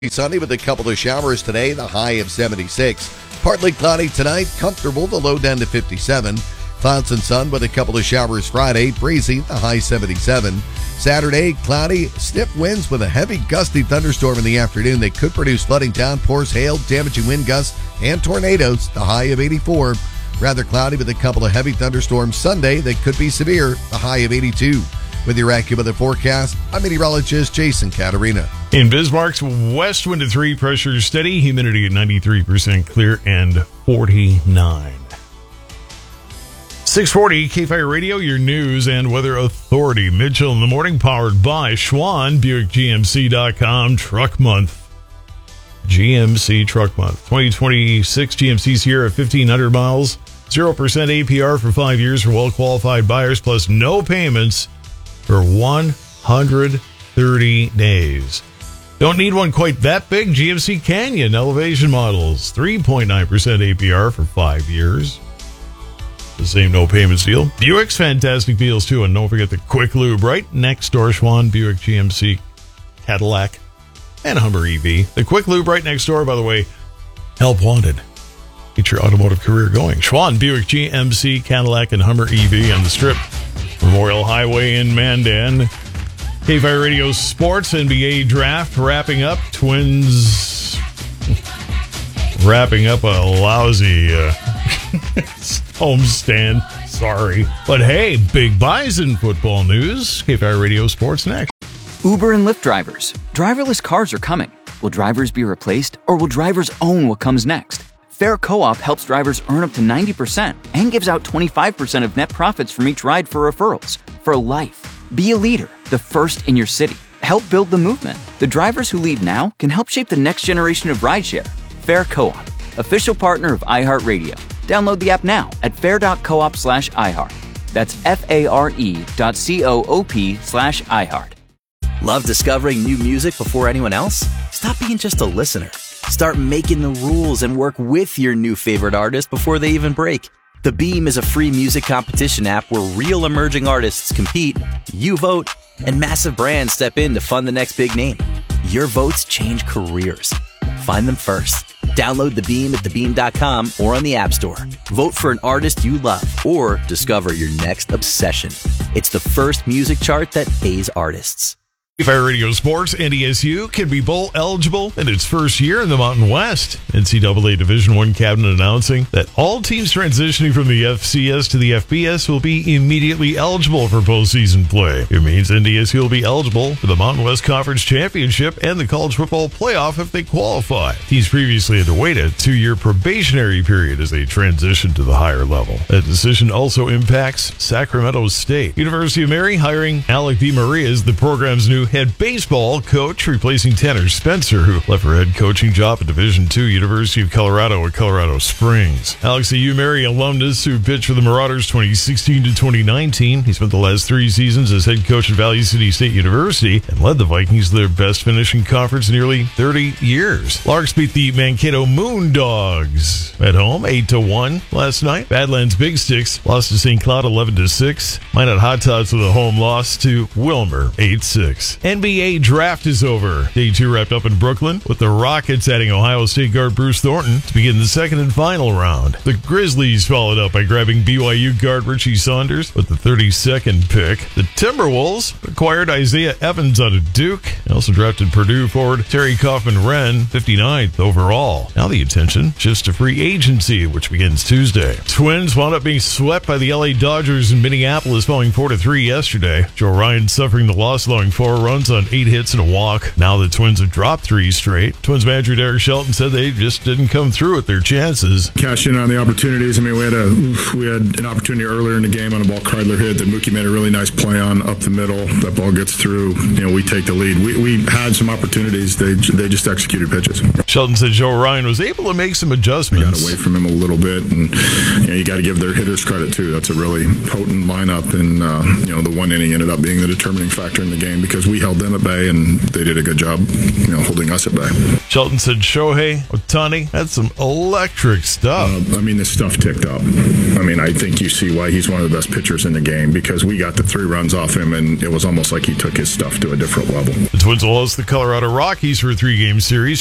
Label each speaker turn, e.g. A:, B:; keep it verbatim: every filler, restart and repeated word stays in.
A: Sunny with a couple of showers today, the high of seventy-six. Partly cloudy tonight, comfortable, the low down to fifty-seven. Clouds and sun with a couple of showers Friday, breezy, the high seventy-seven. Saturday, cloudy, stiff winds with a heavy gusty thunderstorm in the afternoon that could produce flooding downpours, hail, damaging wind gusts, and tornadoes, the high of eighty-four. Rather cloudy with a couple of heavy thunderstorms Sunday that could be severe, the high of eighty-two. With your AccuWeather forecast, I'm meteorologist Jason Caterina.
B: In Bismarck's west wind at three, pressure steady, humidity at ninety-three percent clear and forty-nine. six forty K F I R Radio, your news and weather authority. Mitchell in the morning, powered by Schwann, Buick G M C dot com, Truck Month. G M C Truck Month. twenty twenty-six G M C Sierra, fifteen hundred miles, zero percent A P R for five years for well-qualified buyers, plus no payments for one hundred thirty days. Don't need one quite that big. G M C Canyon elevation models, three point nine percent A P R for five years. The same no payments deal. Buick's fantastic deals too, and don't forget the Quick Lube right next door. Schwann, Buick, G M C, Cadillac, and Hummer E V. The Quick Lube right next door, by the way, help wanted. Get your automotive career going. Schwann, Buick, G M C, Cadillac, and Hummer E V on the Strip. Memorial Highway in Mandan. K F I R Radio Sports, N B A Draft wrapping up. Twins wrapping up a lousy uh, homestand. Sorry. But hey, big Bison football news. K F I R Radio Sports next.
C: Uber and Lyft drivers. Driverless cars are coming. Will drivers be replaced, or will drivers own what comes next? Fair Co-op helps drivers earn up to ninety percent and gives out twenty-five percent of net profits from each ride for referrals. For life. Be a leader, the first in your city. Help build the movement. The drivers who lead now can help shape the next generation of rideshare. Fair Co-op, official partner of iHeartRadio. Download the app now at fair.coop slash iHeart. That's F-A-R-E dot C-O-O-P slash iHeart.
D: Love discovering new music before anyone else? Stop being just a listener. Start making the rules and work with your new favorite artist before they even break. The Beam is a free music competition app where real emerging artists compete, you vote, and massive brands step in to fund the next big name. Your votes change careers. Find them first. Download The Beam at the beam dot com or on the App Store. Vote for an artist you love or discover your next obsession. It's the first music chart that pays artists.
B: K F I R Radio Sports, N D S U can be bowl eligible in its first year in the Mountain West. N C double A Division I cabinet announcing that all teams transitioning from the F C S to the F B S will be immediately eligible for postseason play. It means N D S U will be eligible for the Mountain West Conference Championship and the College Football Playoff if they qualify. Teams previously had to wait a two-year probationary period as they transition to the higher level. That decision also impacts Sacramento State. University of Mary hiring Alec DeMaria as the program's new head baseball coach, replacing Tanner Spencer, who left for head coaching job at Division two University of Colorado at Colorado Springs. Alex, a UMary alumnus who pitched for the Marauders twenty sixteen to twenty nineteen. He spent the last three seasons as head coach at Valley City State University and led the Vikings to their best finish in conference in nearly thirty years. Larks beat the Mankato Moondogs at home eight to one last night. Badlands Big Sticks lost to Saint Cloud eleven to six. Minot Hot Tots with a home loss to Wilmer eight six. N B A draft is over. Day two wrapped up in Brooklyn with the Rockets adding Ohio State guard Bruce Thornton to begin the second and final round. The Grizzlies followed up by grabbing B Y U guard Richie Saunders with the thirty-second pick. The Timberwolves acquired Isaiah Evans out of Duke. They also drafted Purdue forward Terry Kaufman-Renn, fifty-ninth overall. Now the attention shifts to free agency, which begins Tuesday. Twins wound up being swept by the L A Dodgers in Minneapolis, falling four to three yesterday. Joe Ryan suffering the loss, allowing four runs on eight hits and a walk. Now the Twins have dropped three straight. Twins manager Derek Shelton said they just didn't come through with their chances.
E: Cash in on the opportunities. I mean, we had a we had an opportunity earlier in the game on a ball Kreidler hit that Mookie made a really nice play on up the middle. That ball gets through. You know, we take the lead. We we had some opportunities. They they just executed pitches.
B: Shelton said Joe Ryan was able to make some adjustments.
E: They got away from him a little bit, and you know, you got to give their hitters credit too. That's a really potent lineup, and uh, you know, the one inning ended up being the determining factor in the game because we we held them at bay, and they did a good job, you know, holding us at bay.
B: Shelton said Shohei Ohtani had some electric stuff.
E: Uh, I mean, this stuff ticked up. I mean, I think you see why he's one of the best pitchers in the game, because we got the three runs off him, and it was almost like he took his stuff to a different level.
B: The Twins will host the Colorado Rockies for a three-game series.